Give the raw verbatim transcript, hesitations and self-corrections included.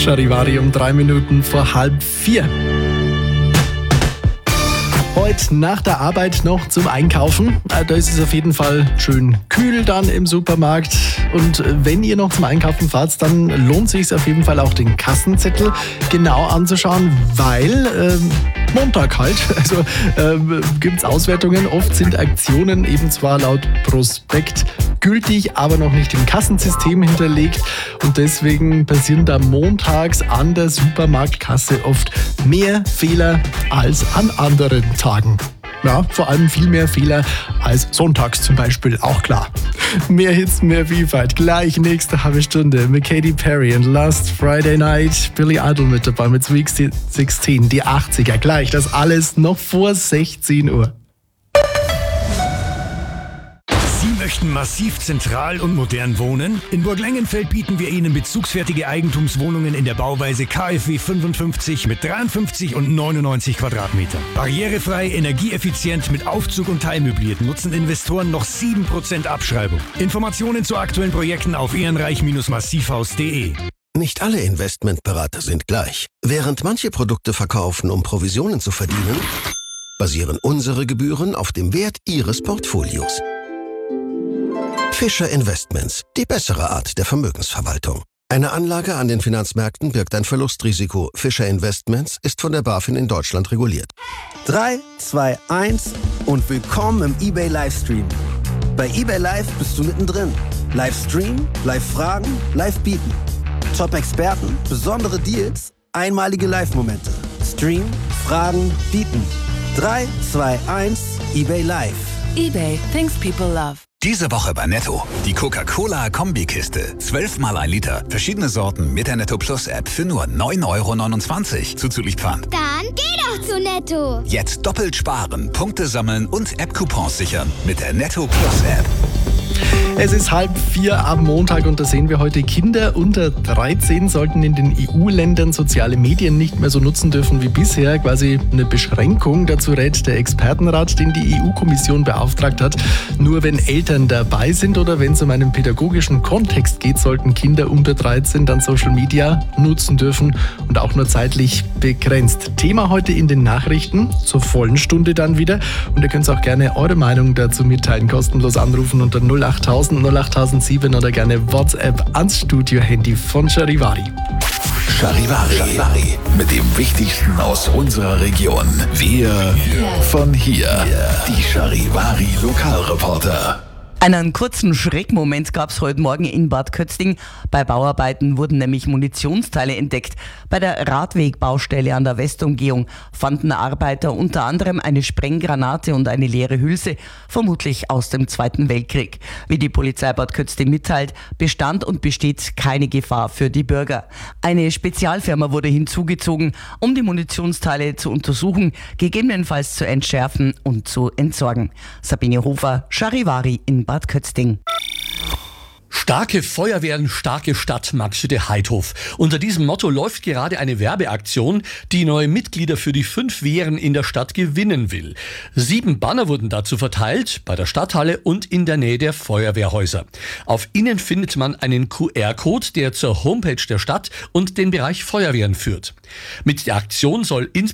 Charivari um drei Minuten vor halb vier. Heute nach der Arbeit noch zum Einkaufen. Da ist es auf jeden Fall schön kühl dann im Supermarkt. Und wenn ihr noch zum Einkaufen fahrt, dann lohnt es sich auf jeden Fall auch den Kassenzettel genau anzuschauen, weil ähm, Montag halt, also ähm, gibt es Auswertungen. Oft sind Aktionen eben zwar laut Prospekt gültig, aber noch nicht im Kassensystem hinterlegt. Und deswegen passieren da montags an der Supermarktkasse oft mehr Fehler als an anderen Tagen. Ja, vor allem viel mehr Fehler als sonntags zum Beispiel, auch klar. Mehr Hits, mehr Vielfalt. Gleich nächste halbe Stunde mit Katy Perry und Last Friday Night. Billy Idol mit dabei mit Sweet sechzehn, die achtziger. Gleich, das alles noch vor sechzehn Uhr. Sie möchten massiv zentral und modern wohnen? In Burglengenfeld bieten wir Ihnen bezugsfertige Eigentumswohnungen in der Bauweise K f W fünfundfünfzig mit dreiundfünfzig und neunundneunzig Quadratmeter. Barrierefrei, energieeffizient mit Aufzug und teilmöbliert nutzen Investoren noch sieben Prozent Abschreibung. Informationen zu aktuellen Projekten auf ehrenreich Massivhaus punkt de. Nicht alle Investmentberater sind gleich. Während manche Produkte verkaufen, um Provisionen zu verdienen, basieren unsere Gebühren auf dem Wert Ihres Portfolios. Fischer Investments, die bessere Art der Vermögensverwaltung. Eine Anlage an den Finanzmärkten birgt ein Verlustrisiko. Fischer Investments ist von der BaFin in Deutschland reguliert. drei, zwei, eins und willkommen im eBay Livestream. Bei eBay Live bist du mittendrin. Livestream, Live-Fragen, Live-Bieten. Top-Experten, besondere Deals, einmalige Live-Momente. Stream, Fragen, Bieten. drei, zwei, eins, eBay Live. eBay, things people love. Diese Woche bei Netto. Die Coca-Cola-Kombikiste. zwölf mal ein Liter. Verschiedene Sorten mit der Netto Plus App für nur neun Euro neunundzwanzig. Zuzüglich Pfand. Dann geh doch zu Netto. Jetzt doppelt sparen, Punkte sammeln und App-Coupons sichern mit der Netto Plus App. Es ist halb vier am Montag und da sehen wir heute, Kinder unter dreizehn sollten in den E U-Ländern soziale Medien nicht mehr so nutzen dürfen wie bisher. Quasi eine Beschränkung. Dazu rät der Expertenrat, den die E U-Kommission beauftragt hat. Nur wenn Eltern dabei sind oder wenn es um einen pädagogischen Kontext geht, sollten Kinder unter dreizehn dann Social Media nutzen dürfen und auch nur zeitlich begrenzt. Thema heute in den Nachrichten, zur vollen Stunde dann wieder. Und ihr könnt auch gerne eure Meinung dazu mitteilen, kostenlos anrufen unter null achttausend, null achttausend sieben oder gerne WhatsApp ans Studio-Handy von Charivari. Charivari. Charivari. Mit dem Wichtigsten aus unserer Region. Wir von hier. Die Charivari Lokalreporter. Einen kurzen Schreckmoment gab es heute Morgen in Bad Kötzting. Bei Bauarbeiten wurden nämlich Munitionsteile entdeckt. Bei der Radwegbaustelle an der Westumgehung fanden Arbeiter unter anderem eine Sprenggranate und eine leere Hülse, vermutlich aus dem Zweiten Weltkrieg. Wie die Polizei Bad Kötzting mitteilt, bestand und besteht keine Gefahr für die Bürger. Eine Spezialfirma wurde hinzugezogen, um die Munitionsteile zu untersuchen, gegebenenfalls zu entschärfen und zu entsorgen. Sabine Hofer, Charivari in Bad Kötzting. Starke Feuerwehren, starke Stadt, Maxide Heidhof. Unter diesem Motto läuft gerade eine Werbeaktion, die neue Mitglieder für die fünf Wehren in der Stadt gewinnen will. Sieben Banner wurden dazu verteilt, bei der Stadthalle und in der Nähe der Feuerwehrhäuser. Auf ihnen findet man einen Q R-Code, der zur Homepage der Stadt und den Bereich Feuerwehren führt. Mit der Aktion soll insbesondere